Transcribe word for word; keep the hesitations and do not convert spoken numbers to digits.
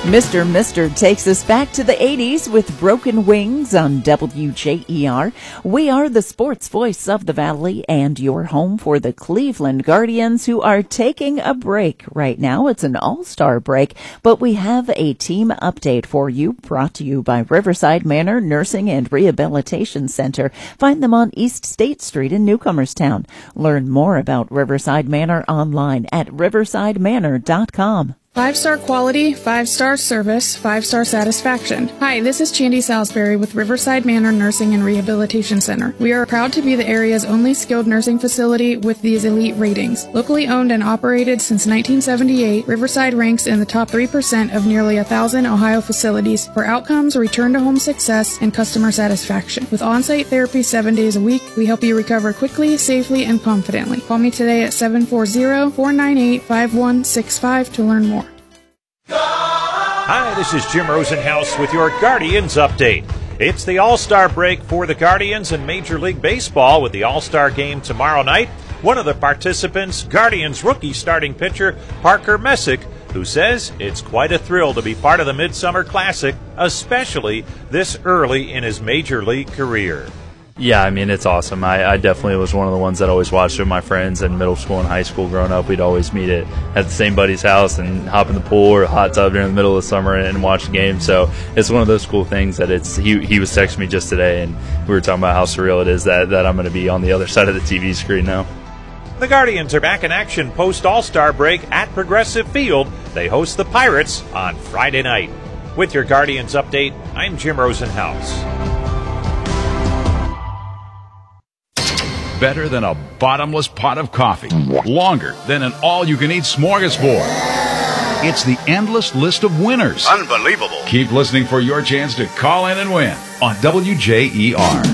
Mister Mister takes us back to the eighties with Broken Wings on W J E R. We are the sports voice of the Valley and your home for the Cleveland Guardians, who are taking a break right now. It's an all-star break, but we have a team update for you, brought to you by Riverside Manor Nursing and Rehabilitation Center. Find them on East State Street in Newcomerstown. Learn more about Riverside Manor online at riverside manor dot com. Five-star quality, five-star service, five-star satisfaction. Hi, this is Chandy Salisbury with Riverside Manor Nursing and Rehabilitation Center. We are proud to be the area's only skilled nursing facility with these elite ratings. Locally owned and operated since nineteen seventy-eight, Riverside ranks in the top three percent of nearly one thousand Ohio facilities for outcomes, return-to-home success, and customer satisfaction. With on-site therapy seven days a week, we help you recover quickly, safely, and confidently. Call me today at seven four zero, four nine eight, five one six five to learn more. Hi, this is Jim Rosenhaus with your Guardians update. It's the All-Star break for the Guardians in Major League Baseball with the All-Star game tomorrow night. One of the participants, Guardians rookie starting pitcher Parker Messick, who says it's quite a thrill to be part of the Midsummer Classic, especially this early in his Major League career. Yeah, I mean, it's awesome. I, I definitely was one of the ones that always watched with my friends in middle school and high school growing up. We'd always meet at, at the same buddy's house and hop in the pool or a hot tub during the middle of the summer and, and watch the game. So it's one of those cool things that it's he, he was texting me just today, and we were talking about how surreal it is that, that I'm going to be on the other side of the T V screen now. The Guardians are back in action post-All-Star break at Progressive Field. They host the Pirates on Friday night. With your Guardians update, I'm Jim Rosenhaus. Better than a bottomless pot of coffee. Longer than an all-you-can-eat smorgasbord. It's the endless list of winners. Unbelievable. Keep listening for your chance to call in and win on W J E R.